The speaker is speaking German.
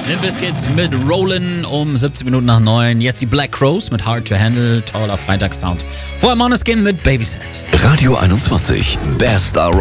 Limp Bizkit mit Rollin' um 17 Minuten nach 9. Jetzt die Black Crowes mit Hard to Handle, toller Freitagssound. Vorher Måneskin mit Babysit. Radio 21, Best